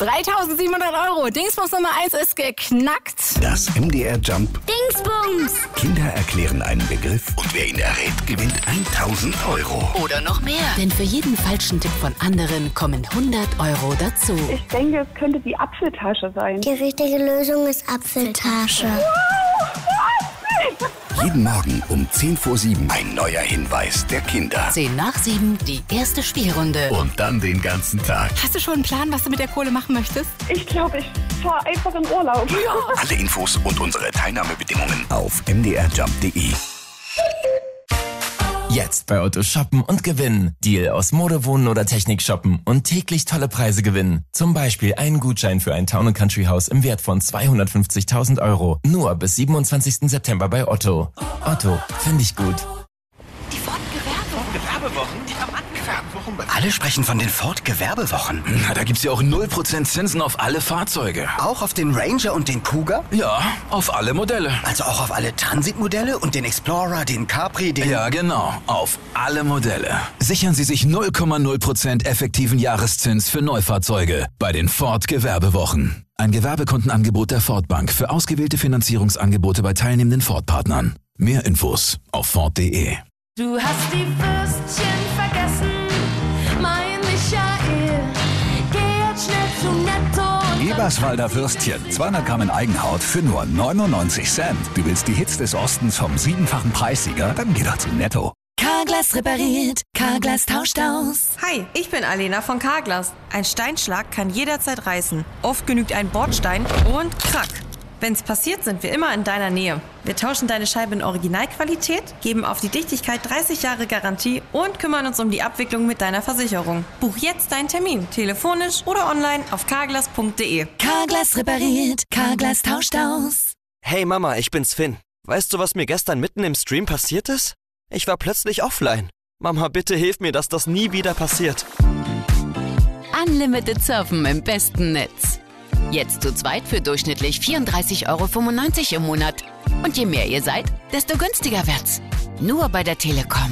3.700 Euro. Dingsbums Nummer 1 ist geknackt. Das MDR Jump. Dingsbums. Kinder erklären einen Begriff und wer ihn errät, gewinnt 1.000 Euro. Oder noch mehr. Denn für jeden falschen Tipp von anderen kommen 100 Euro dazu. Ich denke, es könnte die Apfeltasche sein. Die richtige Lösung ist Apfeltasche. Jeden Morgen um 6:50 ein neuer Hinweis der Kinder. 7:10, die erste Spielrunde. Und dann den ganzen Tag. Hast du schon einen Plan, was du mit der Kohle machen möchtest? Ich glaube, ich fahre einfach in Urlaub. Ja. Alle Infos und unsere Teilnahmebedingungen auf mdrjump.de. Jetzt bei Otto shoppen und gewinnen. Deal aus Mode, Wohnen oder Technik shoppen und täglich tolle Preise gewinnen. Zum Beispiel einen Gutschein für ein Town & Country Haus im Wert von 250.000 Euro. Nur bis 27. September bei Otto. Otto, finde ich gut. Die Ford-Gewerbewochen? Die haben angefangen. Alle sprechen von den Ford-Gewerbewochen. Na, da gibt's ja auch 0% Zinsen auf alle Fahrzeuge. Auch auf den Ranger und den Cougar? Ja, auf alle Modelle. Also auch auf alle Transit-Modelle und den Explorer, den Capri, den... Ja, genau. Auf alle Modelle. Sichern Sie sich 0,0% effektiven Jahreszins für Neufahrzeuge bei den Ford-Gewerbewochen. Ein Gewerbekundenangebot der Ford Bank für ausgewählte Finanzierungsangebote bei teilnehmenden Ford-Partnern. Mehr Infos auf Ford.de. Du hast die Würstchen vergessen, mein Michael. Geh jetzt schnell zu Netto. Eberswalder Würstchen, 200 Gramm in Eigenhaut für nur 99 Cent. Du willst die Hits des Ostens vom 7-fachen Preissieger? Dann geh doch zu Netto. Carglass repariert, Carglass tauscht aus. Hi, ich bin Alena von Carglass. Ein Steinschlag kann jederzeit reißen. Oft genügt ein Bordstein und krack. Wenn's passiert, sind wir immer in deiner Nähe. Wir tauschen deine Scheibe in Originalqualität, geben auf die Dichtigkeit 30 Jahre Garantie und kümmern uns um die Abwicklung mit deiner Versicherung. Buch jetzt deinen Termin, telefonisch oder online auf carglass.de. Carglass repariert, Carglass tauscht aus. Hey Mama, ich bin's Finn. Weißt du, was mir gestern mitten im Stream passiert ist? Ich war plötzlich offline. Mama, bitte hilf mir, dass das nie wieder passiert. Unlimited Surfen im besten Netz. Jetzt zu zweit für durchschnittlich 34,95 Euro im Monat. Und je mehr ihr seid, desto günstiger wird's. Nur bei der Telekom.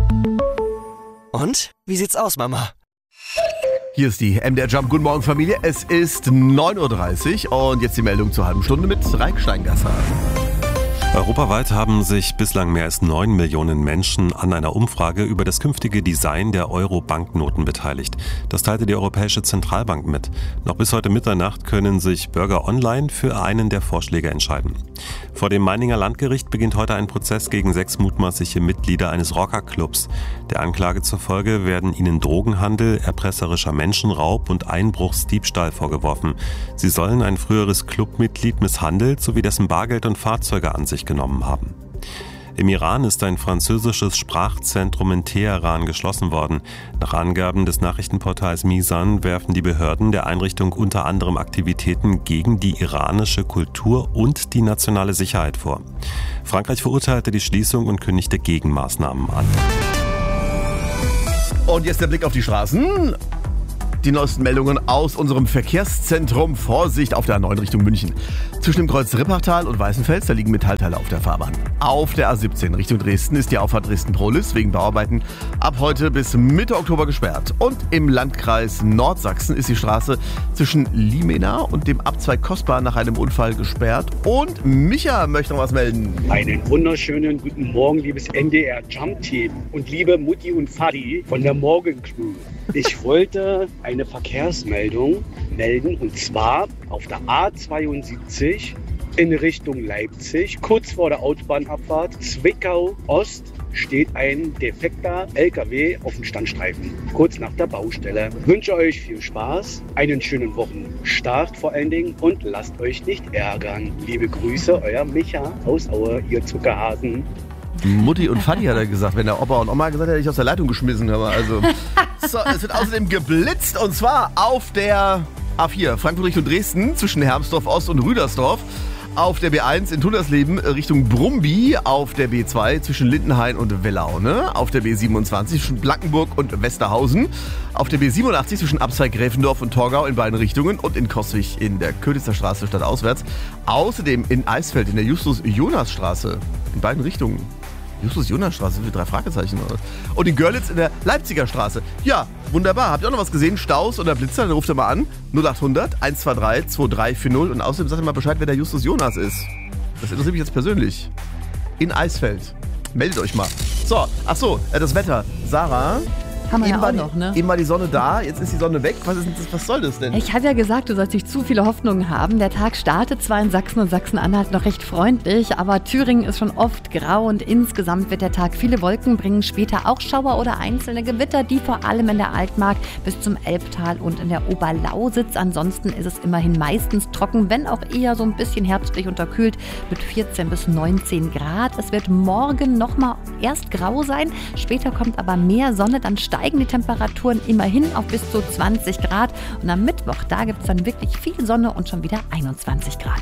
Und? Wie sieht's aus, Mama? Hier ist die MDR Jump. Guten Morgen, Familie. Es ist 9:30 Uhr und jetzt die Meldung zur halben Stunde mit Raik Steingasser. Europaweit haben sich bislang mehr als 9 Millionen Menschen an einer Umfrage über das künftige Design der Euro-Banknoten beteiligt. Das teilte die Europäische Zentralbank mit. Noch bis heute Mitternacht können sich Bürger online für einen der Vorschläge entscheiden. Vor dem Meininger Landgericht beginnt heute ein Prozess gegen 6 mutmaßliche Mitglieder eines Rockerclubs. Der Anklage zufolge werden ihnen Drogenhandel, erpresserischer Menschenraub und Einbruchsdiebstahl vorgeworfen. Sie sollen ein früheres Clubmitglied misshandelt sowie dessen Bargeld und Fahrzeuge an sich genommen haben. Im Iran ist ein französisches Sprachzentrum in Teheran geschlossen worden. Nach Angaben des Nachrichtenportals Mizan werfen die Behörden der Einrichtung unter anderem Aktivitäten gegen die iranische Kultur und die nationale Sicherheit vor. Frankreich verurteilte die Schließung und kündigte Gegenmaßnahmen an. Und jetzt der Blick auf die Straßen. Die neuesten Meldungen aus unserem Verkehrszentrum. Vorsicht auf der A9 Richtung München. Zwischen dem Kreuz Rippachtal und Weißenfels, da liegen Metallteile auf der Fahrbahn. Auf der A17 Richtung Dresden ist die Auffahrt Dresden-Prohlis wegen Bauarbeiten ab heute bis Mitte Oktober gesperrt. Und im Landkreis Nordsachsen ist die Straße zwischen Limena und dem Abzweig Kostbar nach einem Unfall gesperrt. Und Micha möchte noch was melden. Einen wunderschönen guten Morgen, liebes NDR Jump-Team und liebe Mutti und Vati von der Morgencrew. Ich wollte eine Verkehrsmeldung melden und zwar auf der A72 in Richtung Leipzig, kurz vor der Autobahnabfahrt Zwickau Ost, steht ein defekter LKW auf dem Standstreifen, kurz nach der Baustelle. Ich wünsche euch viel Spaß, einen schönen Wochenstart vor allen Dingen und lasst euch nicht ärgern. Liebe Grüße, euer Micha aus Aue, ihr Zuckerhasen. Mutti und Vati hat er gesagt. Wenn der Opa und Oma gesagt hätte ich aus der Leitung geschmissen. Aber also. So, es wird außerdem geblitzt und zwar auf der A4 Frankfurt Richtung Dresden zwischen Hermsdorf Ost und Rüdersdorf. Auf der B1 in Tundersleben Richtung Brumby. Auf der B2 zwischen Lindenhain und Wellaune. Auf der B27 zwischen Blankenburg und Westerhausen. Auf der B87 zwischen Abzweig Gräfendorf und Torgau in beiden Richtungen. Und in Coswig in der Köditzer Straße stadtauswärts. Außerdem in Eisfeld in der Justus-Jonas-Straße in beiden Richtungen. Justus-Jonas-Straße für 3 Fragezeichen. Und in Görlitz in der Leipziger Straße. Ja, wunderbar. Habt ihr auch noch was gesehen? Staus oder Blitzer? Dann ruft ihr mal an. 0800 123 2340. Und außerdem sagt ihr mal Bescheid, wer der Justus-Jonas ist. Das interessiert mich jetzt persönlich. In Eisfeld. Meldet euch mal. So, das Wetter. Sarah... Haben wir ja auch noch, ne? Eben war die Sonne da, jetzt ist die Sonne weg. Was soll das denn? Ich habe ja gesagt, du sollst nicht zu viele Hoffnungen haben. Der Tag startet zwar in Sachsen und Sachsen-Anhalt noch recht freundlich, aber Thüringen ist schon oft grau und insgesamt wird der Tag viele Wolken bringen. Später auch Schauer oder einzelne Gewitter, die vor allem in der Altmark bis zum Elbtal und in der Oberlausitz. Ansonsten ist es immerhin meistens trocken, wenn auch eher so ein bisschen herbstlich unterkühlt mit 14 bis 19 Grad. Es wird morgen nochmal erst grau sein, später kommt aber mehr Sonne, dann steigen die Temperaturen immerhin auf bis zu 20 Grad. Und am Mittwoch, da gibt es dann wirklich viel Sonne und schon wieder 21 Grad.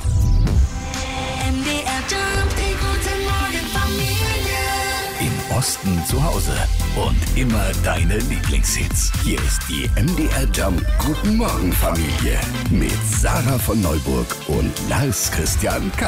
Im Osten zu Hause und immer deine Lieblingshits. Hier ist die MDR Jump Guten Morgen Familie mit Sarah von Neuburg und Lars Christian K.